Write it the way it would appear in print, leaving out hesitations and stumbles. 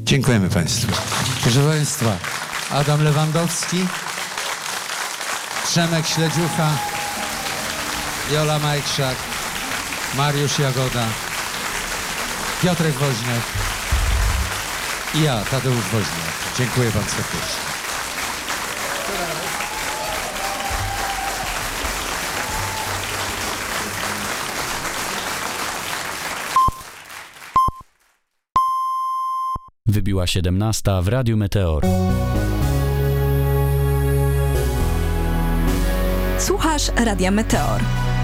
Dziękujemy Państwu. Proszę Państwa, Adam Lewandowski, Przemek Śledziucha, Jola Majkrzak, Mariusz Jagoda, Piotrek Woźniak i ja, Tadeusz Woźniak. Dziękuję Wam serdecznie. Wybiła 17 w Radiu Meteor. Słuchasz Radia Meteor.